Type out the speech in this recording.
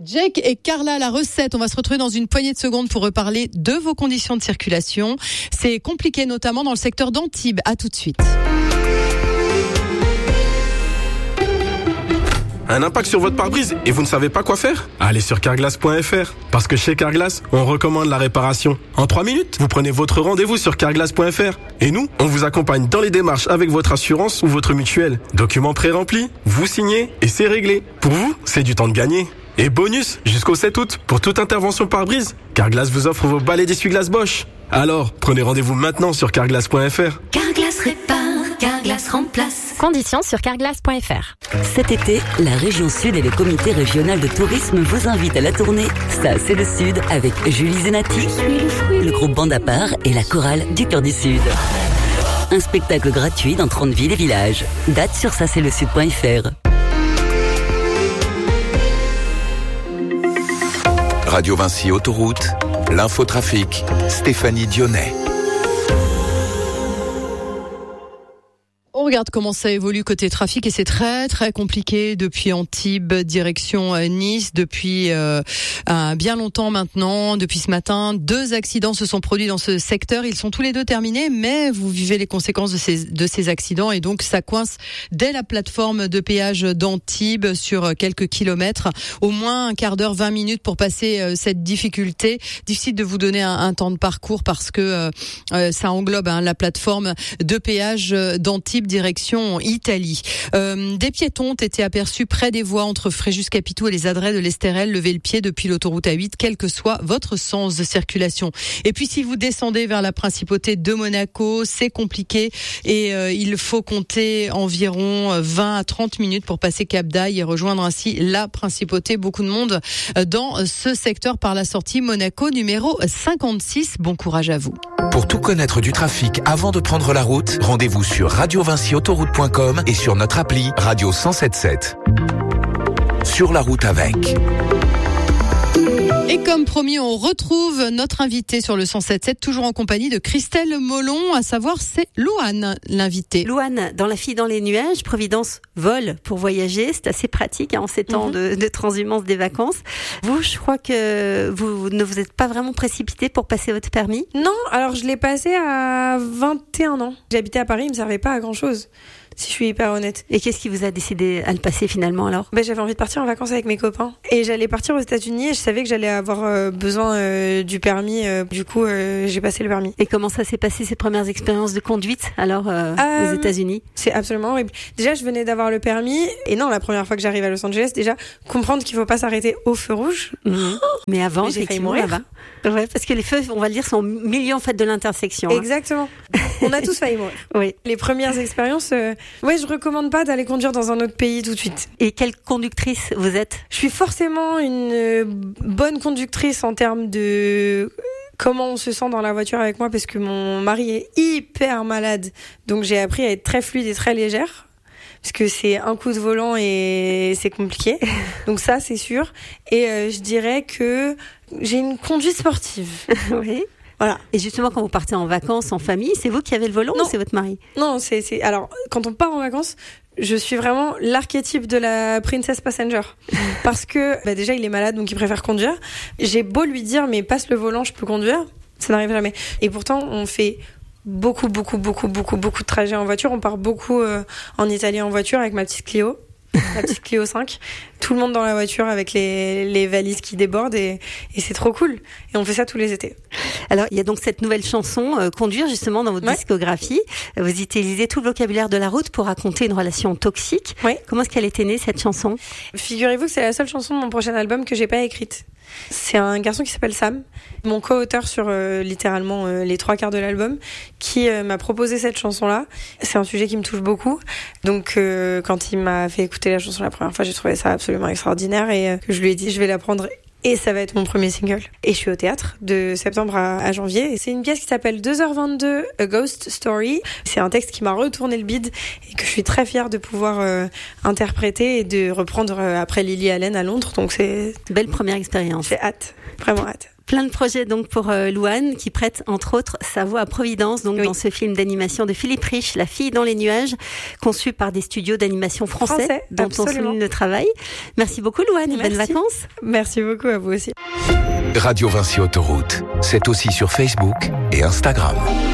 Jake et Carla, la recette. On va se retrouver dans une poignée de secondes pour reparler de vos conditions de circulation. C'est compliqué, notamment dans le secteur d'Antibes. À tout de suite. Un impact sur votre pare-brise et vous ne savez pas quoi faire? Allez sur carglass.fr. Parce que chez Carglass, on recommande la réparation. En 3 minutes, vous prenez votre rendez-vous sur carglass.fr. Et nous, on vous accompagne dans les démarches avec votre assurance ou votre mutuelle. Documents pré-remplis, vous signez et c'est réglé. Pour vous, c'est du temps de gagner. Et bonus, jusqu'au 7 août, pour toute intervention pare-brise, Carglass vous offre vos balais d'essuie-glace Bosch. Alors, prenez rendez-vous maintenant sur carglass.fr. Carglass répare, Carglass remplace. Conditions sur carglass.fr. Cet été, la région Sud et le comité régional de tourisme vous invitent à la tournée Ça c'est le Sud avec Julie Zenati, le groupe Bande à part et la chorale du Cœur du Sud. Un spectacle gratuit dans 30 villes et villages. Date sur ça-c'est-le-sud.fr. Radio Vinci Autoroute, l'infotrafic, Stéphanie Dionnet. On regarde comment ça évolue côté trafic et c'est très très compliqué depuis Antibes direction Nice depuis bien longtemps maintenant. Depuis ce matin, 2 accidents se sont produits dans ce secteur. Ils sont tous les 2 terminés, mais vous vivez les conséquences de ces accidents et donc ça coince dès la plateforme de péage d'Antibes sur quelques kilomètres. Au moins un quart d'heure, 20 minutes pour passer cette difficulté. Difficile de vous donner un temps de parcours parce que ça englobe la plateforme de péage d'Antibes direction Italie. Des piétons ont été aperçus près des voies entre Fréjus-Capitou et les Adrets de l'Estérel. Levez le pied depuis l'autoroute A8, quel que soit votre sens de circulation. Et puis si vous descendez vers la principauté de Monaco, c'est compliqué et il faut compter environ 20 à 30 minutes pour passer Cap d'Aille et rejoindre ainsi la principauté. Beaucoup de monde dans ce secteur par la sortie Monaco numéro 56. Bon courage à vous. Pour tout connaître du trafic avant de prendre la route, rendez-vous sur radiovinciautoroute.com et sur notre appli Radio 107.7. Sur la route avec. Et comme promis, on retrouve notre invité sur le 107.7, toujours en compagnie de Christelle Molon, à savoir c'est Louane, l'invité. Louane, dans La fille dans les nuages, Providence vole pour voyager, c'est assez pratique en ces temps de transhumance des vacances. Vous, je crois que vous ne vous êtes pas vraiment précipité pour passer votre permis? Non, alors je l'ai passé à 21 ans. J'habitais à Paris, il me servait pas à grand chose. Si je suis hyper honnête. Et qu'est-ce qui vous a décidé à le passer finalement alors? J'avais envie de partir en vacances avec mes copains. Et j'allais partir aux États-Unis et je savais que j'allais avoir besoin du permis. Du coup, j'ai passé le permis. Et comment ça s'est passé ces premières expériences de conduite alors aux États-Unis? C'est absolument horrible. Déjà, je venais d'avoir le permis. Et non, la première fois que j'arrive à Los Angeles, déjà, comprendre qu'il faut pas s'arrêter au feu rouge. Mais avant, j'ai failli mourir. Ouais, parce que les feux, on va le dire, sont au milieu en fait de l'intersection. Exactement. On a tous failli mourir. Oui. Les premières expériences, je recommande pas d'aller conduire dans un autre pays tout de suite. Et quelle conductrice vous êtes? Je suis forcément une bonne conductrice en termes de comment on se sent dans la voiture avec moi parce que mon mari est hyper malade. Donc j'ai appris à être très fluide et très légère. Parce que c'est un coup de volant et c'est compliqué. Donc ça, c'est sûr. Et je dirais que j'ai une conduite sportive. Oui. Voilà. Et justement, quand vous partez en vacances, en famille, c'est vous qui avez le volant ou c'est votre mari? Non, alors, quand on part en vacances, je suis vraiment l'archétype de la princess passenger. Parce que, déjà, il est malade, donc il préfère conduire. J'ai beau lui dire, mais passe le volant, je peux conduire. Ça n'arrive jamais. Et pourtant, on fait beaucoup de trajets en voiture. On part beaucoup en Italie en voiture avec ma petite Clio. La petite Clio 5, tout le monde dans la voiture avec les valises qui débordent et c'est trop cool. Et on fait ça tous les étés. Alors, il y a donc cette nouvelle chanson, Conduire, justement, dans votre discographie. Vous utilisez tout le vocabulaire de la route pour raconter une relation toxique. Oui. Comment est-ce qu'elle est née, cette chanson? Figurez-vous que c'est la seule chanson de mon prochain album que j'ai pas écrite. C'est un garçon qui s'appelle Sam, mon co-auteur sur littéralement les 3/4 de l'album, qui m'a proposé cette chanson-là. C'est un sujet qui me touche beaucoup. Donc quand il m'a fait écouter la chanson la première fois, j'ai trouvé ça absolument extraordinaire et je lui ai dit je vais la prendre et ça va être mon premier single. Et je suis au théâtre de septembre à janvier. Et c'est une pièce qui s'appelle 2h22, A Ghost Story. C'est un texte qui m'a retourné le bide et que je suis très fière de pouvoir interpréter et de reprendre après Lily Allen à Londres. Donc c'est belle première expérience. J'ai hâte, vraiment hâte. Plein de projets donc pour Louane, qui prête entre autres sa voix à Providence, donc dans ce film d'animation de Philippe Rich, La fille dans les nuages, conçu par des studios d'animation français dont on souligne le travail. Merci beaucoup Louane, et bonnes vacances. Merci beaucoup à vous aussi. Radio Vinci Autoroute, c'est aussi sur Facebook et Instagram.